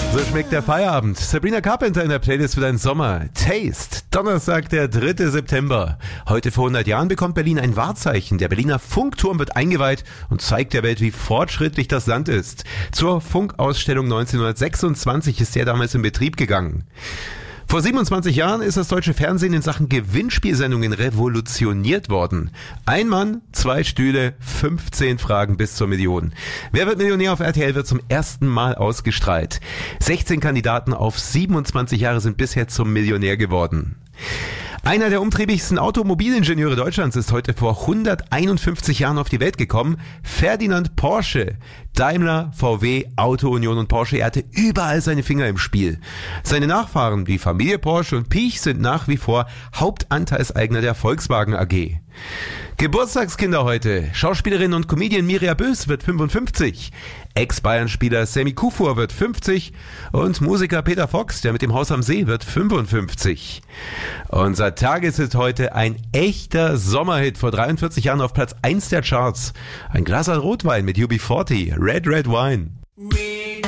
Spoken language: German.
So schmeckt der Feierabend. Sabrina Carpenter in der Playlist für deinen Sommer. Taste. Donnerstag, der 3. September. Heute vor 100 Jahren bekommt Berlin ein Wahrzeichen. Der Berliner Funkturm wird eingeweiht und zeigt der Welt, wie fortschrittlich das Land ist. Zur Funkausstellung 1926 ist der damals in Betrieb gegangen. Vor 27 Jahren ist das deutsche Fernsehen in Sachen Gewinnspielsendungen revolutioniert worden. Ein Mann, 2 Stühle, 15 Fragen bis zur Million. Wer wird Millionär auf RTL wird zum ersten Mal ausgestrahlt. 16 Kandidaten auf 27 Jahre sind bisher zum Millionär geworden. Einer der umtriebigsten Automobilingenieure Deutschlands ist heute vor 151 Jahren auf die Welt gekommen. Ferdinand Porsche. Daimler, VW, Auto Union und Porsche, er hatte überall seine Finger im Spiel. Seine Nachfahren, die Familie Porsche und Piech, sind nach wie vor Hauptanteilseigner der Volkswagen AG. Geburtstagskinder heute. Schauspielerin und Comedian Mirja Bös wird 55. Ex-Bayern-Spieler Sammy Kufur wird 50. Und Musiker Peter Fox, der mit dem Haus am See, wird 55. Unser Tageshit heute ein echter Sommerhit. Vor 43 Jahren auf Platz 1 der Charts. Ein Glas Rotwein mit UB40. Red Red Wine.